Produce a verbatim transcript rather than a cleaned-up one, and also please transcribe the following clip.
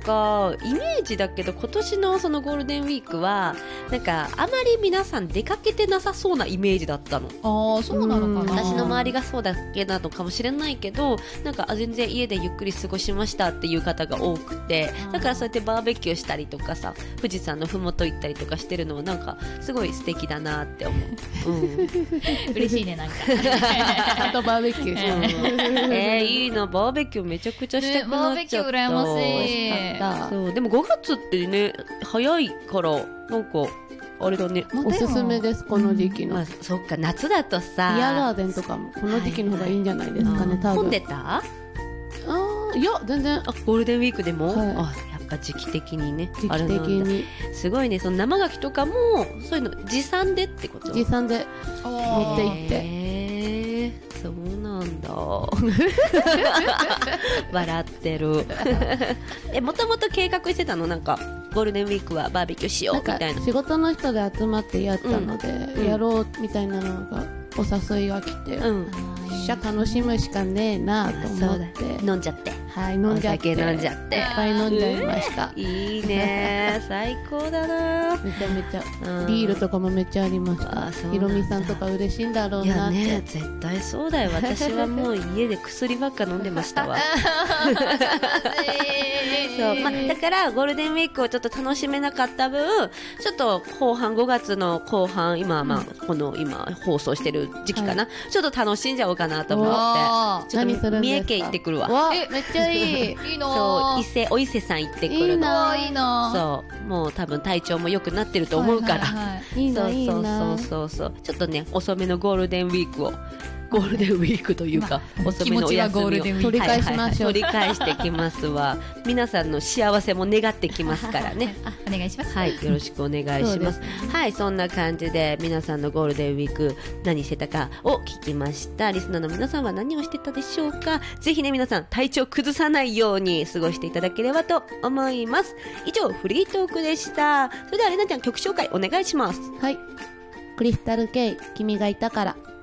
かイメージだけど今年のそのゴールデンウィークはなんかあまり皆さん出かけてなさそうなイメージだったの。 ああ、そうなのかな。 私の周りがそうだけなのかもしれないけど、なんかあ全然家でゆっくり過ごしましたっていう方が多くて、だからそうやってバーベキューしたりとかさ、富士山のふもと行ったりとかしてるのはなんかすごい素敵だなって思う、うん、 嬉しいね、なんかちゃんとバーベキューしうんて、 えー、いいな、バーベキューめちゃくちゃしたくなっちゃった、 ね、バーベキュー羨ましい。 美味しかった。 そうでもごがつってね早いからなんかあれだね、 おすすめです、この時期の。 まあ、そっか夏だとさビアガーデンとかもこの時期の方がいいんじゃないですかね、多分。 混んでた？ あーいや全然あゴールデンウィークでも、 はい、 あやっぱ時期的にね、 時期的にすごいね。その生牡蠣とかもそういうの持参でってこと？ 持参で持って行って、 へーそうなんだ笑ってるえもともと計画してたの？なんかゴールデンウィークはバーベキューしようみたいな。 なんか仕事の人で集まってやったので、 うん、 やろうみたいなのがお誘いが来て、 うん、 しゃ楽しむしかねえなと思って、 飲んじゃって、 はい、飲んじゃって、 お酒飲んじゃっていっぱい飲んじゃいました。 いいね最高だな。 めちゃめちゃ、 うん、 ビールとかもめっちゃありました。ひろみさんとか嬉しいんだろうなって。 いやね、絶対そうだよ。私はもう家で薬ばっか飲んでましたわそう、まあ、だからゴールデンウィークをちょっと楽しめなかった分、ちょっと後半ごがつの後半、今、まあ、この今放送してる時期かな、はい、ちょっと楽しんじゃおうかなと思って、ちょっと三重県行ってくるわ。 わえめっちゃいいいいな。 そう伊勢お伊勢さん行ってくるの。 いいな、 いいな。 そうもう多分体調も良くなってると思うから、 はいはいはい、いいな、いいな。 そうそうそうそう、ちょっとね遅めのゴールデンウィークをゴールデンウィークというか、まあ、遅めのお休みを取り返しましょう。 取り返してきますわ。皆さんの幸せも願ってきますからねお願いします。 はい、よろしくお願いします。はい、そんな感じで皆さんのゴールデンウィーク何してたかを聞きました。リスナーの皆さんは何をしてたでしょうか。ぜひね皆さん体調崩さないように過ごしていただければと思います。以上フリートークでした。それではレナちゃん曲紹介お願いします。 はい、クリスタル K 君がいたから。